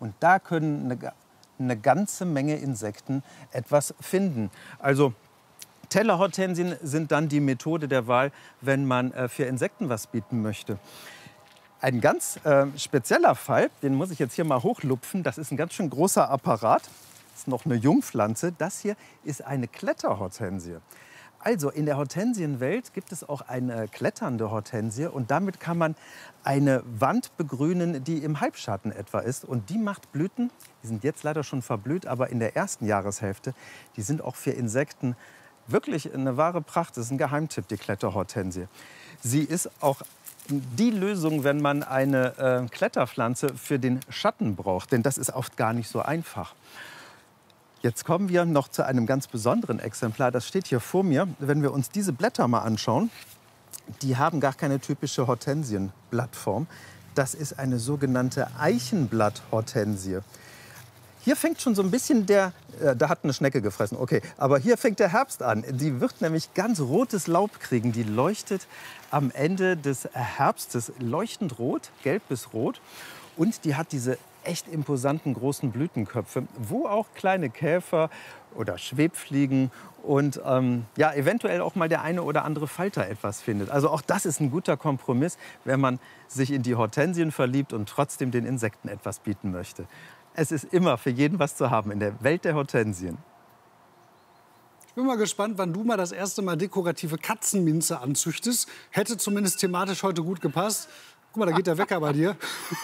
Und da können eine ganze Menge Insekten etwas finden. Also Tellerhortensien sind dann die Methode der Wahl, wenn man für Insekten was bieten möchte. Ein ganz spezieller Fall, den muss ich jetzt hier mal hochlupfen. Das ist ein ganz schön großer Apparat. Das ist noch eine Jungpflanze. Das hier ist eine Kletterhortensie. Also in der Hortensienwelt gibt es auch eine kletternde Hortensie. Und damit kann man eine Wand begrünen, die im Halbschatten etwa ist. Und die macht Blüten, die sind jetzt leider schon verblüht, aber in der ersten Jahreshälfte, die sind auch für Insekten wirklich eine wahre Pracht. Das ist ein Geheimtipp, die Kletterhortensie. Sie ist auch die Lösung, wenn man eine Kletterpflanze für den Schatten braucht. Denn das ist oft gar nicht so einfach. Jetzt kommen wir noch zu einem ganz besonderen Exemplar. Das steht hier vor mir. Wenn wir uns diese Blätter mal anschauen, die haben gar keine typische Hortensienblattform. Das ist eine sogenannte Eichenblatthortensie. Hier fängt schon so ein bisschen da hat eine Schnecke gefressen, okay. Aber hier fängt der Herbst an. Die wird nämlich ganz rotes Laub kriegen. Die leuchtet am Ende des Herbstes leuchtend rot, gelb bis rot. Und die hat diese echt imposanten großen Blütenköpfe, wo auch kleine Käfer oder Schwebfliegen und ja, eventuell auch mal der eine oder andere Falter etwas findet. Also auch das ist ein guter Kompromiss, wenn man sich in die Hortensien verliebt und trotzdem den Insekten etwas bieten möchte. Es ist immer für jeden was zu haben in der Welt der Hortensien. Ich bin mal gespannt, wann du mal das erste Mal dekorative Katzenminze anzüchtest. Hätte zumindest thematisch heute gut gepasst. Guck mal, da geht der Wecker bei dir.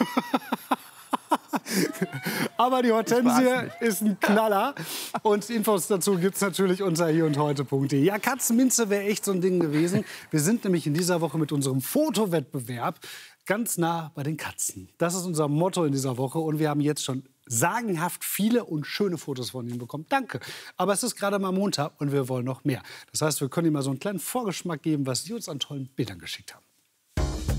Aber die Hortensie ist ein Knaller. Und Infos dazu gibt es natürlich unter hierundheute.de. Ja, Katzenminze wäre echt so ein Ding gewesen. Wir sind nämlich in dieser Woche mit unserem Fotowettbewerb ganz nah bei den Katzen. Das ist unser Motto in dieser Woche. Und wir haben jetzt schon sagenhaft viele und schöne Fotos von Ihnen bekommen. Danke. Aber es ist gerade mal Montag und wir wollen noch mehr. Das heißt, wir können Ihnen mal so einen kleinen Vorgeschmack geben, was Sie uns an tollen Bildern geschickt haben.